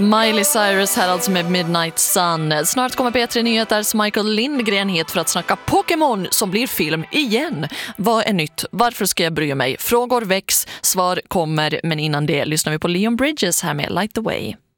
Miley Cyrus här alltså med Midnight Sun. Snart kommer P3 Nyheters Michael Lindgren hit för att snacka Pokémon som blir film igen. Vad är nytt? Varför ska jag bry mig? Frågor väcks, svar kommer, men innan det lyssnar vi på Leon Bridges här med Light the Way.